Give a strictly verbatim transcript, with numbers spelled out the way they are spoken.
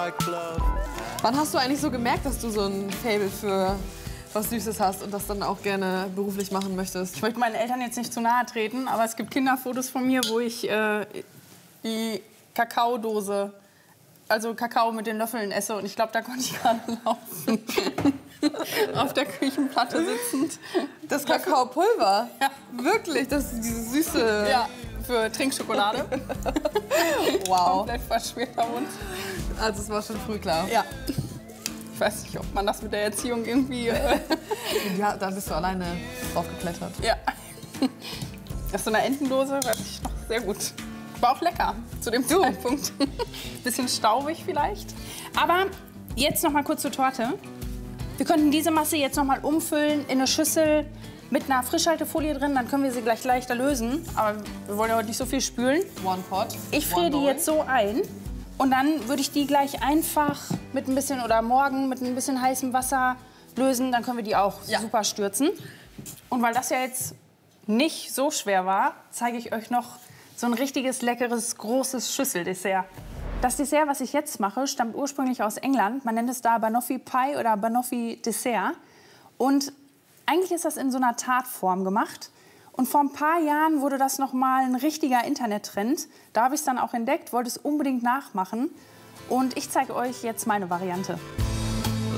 Wann hast du eigentlich so gemerkt, dass du so ein Faible für was Süßes hast und das dann auch gerne beruflich machen möchtest? Ich möchte meinen Eltern jetzt nicht zu nahe treten, aber es gibt Kinderfotos von mir, wo ich äh, die Kakaodose, also Kakao mit den Löffeln esse. Und ich glaube, da konnte ich gerade laufen. Auf der Küchenplatte sitzend. Das Kakaopulver? Ja. Wirklich? Das ist diese süße... Ja, für Trinkschokolade. Wow. Komplett verschmierter Mund. Also es war schon früh klar. Ja. Ich weiß nicht, ob man das mit der Erziehung irgendwie... Äh ja, da bist du alleine draufgeklettert. Ja. Aus so einer Entendose weiß ich noch sehr gut. War auch lecker zu dem du. Zeitpunkt. Bisschen staubig vielleicht. Aber jetzt noch mal kurz zur Torte. Wir könnten diese Masse jetzt noch mal umfüllen in eine Schüssel mit einer Frischhaltefolie drin. Dann können wir sie gleich leichter lösen. Aber wir wollen ja heute nicht so viel spülen. One pot. Ich friere die jetzt so ein. Und dann würde ich die gleich einfach mit ein bisschen oder morgen mit ein bisschen heißem Wasser lösen. Dann können wir die auch ja. super stürzen. Und weil das ja jetzt nicht so schwer war, zeige ich euch noch so ein richtiges, leckeres, großes Schüsseldessert. Das Dessert, was ich jetzt mache, stammt ursprünglich aus England. Man nennt es da Banoffee Pie oder Banoffee Dessert. Und eigentlich ist das in so einer Tartform gemacht. Und vor ein paar Jahren wurde das noch mal ein richtiger Internettrend. Da habe ich es dann auch entdeckt, wollte es unbedingt nachmachen. Und ich zeige euch jetzt meine Variante.